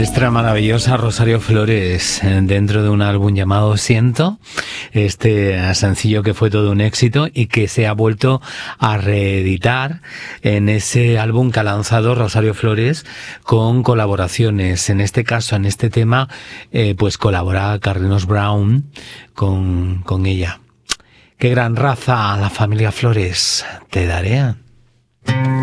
Nuestra maravillosa Rosario Flores, dentro de un álbum llamado Siento, este sencillo que fue todo un éxito y que se ha vuelto a reeditar en ese álbum que ha lanzado Rosario Flores con colaboraciones. En este caso, en este tema, pues colabora Carlinhos Brown con ella. Qué gran raza, la familia Flores, te daré.